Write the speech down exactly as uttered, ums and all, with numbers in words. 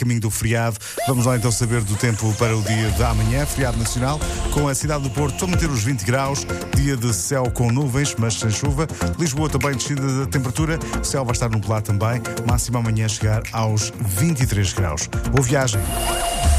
caminho do feriado. Vamos lá então saber do tempo para o dia de amanhã, feriado nacional, com a cidade do Porto a manter os vinte graus, dia de céu com nuvens, mas sem chuva. Lisboa também descida da temperatura, o céu vai estar nublado também, máxima amanhã chegar aos vinte e três graus. Boa viagem!